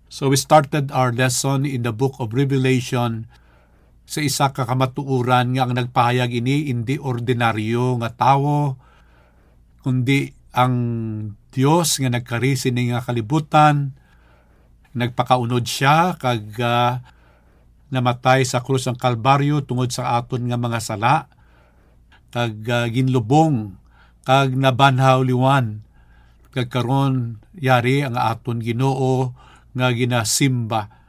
So we started our lesson in the book of Revelation sa isa ka kamatuoran nga ang nagpahayag ini hindi ordinaryo nga tawo, kundi ang Dios nga nagkarisi ni nga kalibutan, nagpakaunod siya kag namatay sa krus ng Kalbaryo tungod sa aton nga mga sala, kag ginlubong kag nabanhaw liwan, kag karon yari ang aton Ginoo nga ginasimba